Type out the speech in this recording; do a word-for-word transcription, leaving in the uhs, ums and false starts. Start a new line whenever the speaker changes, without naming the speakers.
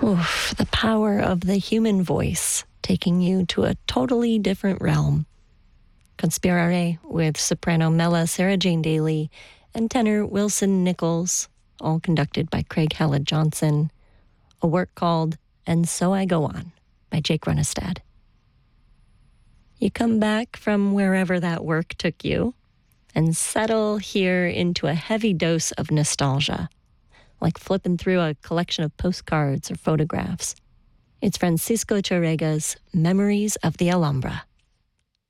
Oof, the power of the human voice, taking you to a totally different realm. Conspirare with soprano Mela Sarah Jane Daly and tenor Wilson Nichols, all conducted by Craig Hallett Johnson. A work called And So I Go On by Jake Runestad. You come back from wherever that work took you and settle here into a heavy dose of nostalgia, like flipping through a collection of postcards or photographs. It's Francisco Charega's Memories of the Alhambra.